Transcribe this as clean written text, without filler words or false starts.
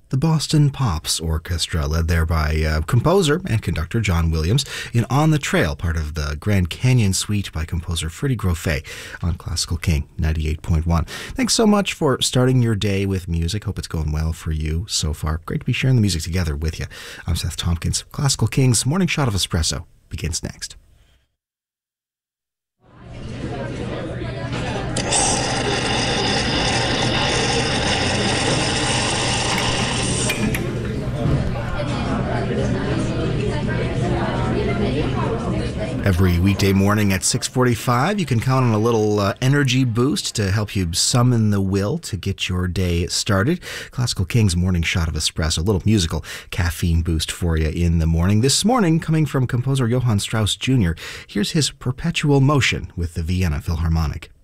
The Boston Pops Orchestra, led there by composer and conductor John Williams, in On the Trail, part of the Grand Canyon Suite by composer Freddie Groffet on Classical King 98.1. Thanks so much for starting your day with music. Hope it's going well for you so far. Great to be sharing the music together with you. I'm Seth Tompkins. Classical King's Morning Shot of Espresso begins next. Every weekday morning at 6:45, you can count on a little energy boost to help you summon the will to get your day started. Classical King's Morning Shot of Espresso, a little musical caffeine boost for you in the morning. This morning, coming from composer Johann Strauss Jr., here's his Perpetual Motion with the Vienna Philharmonic.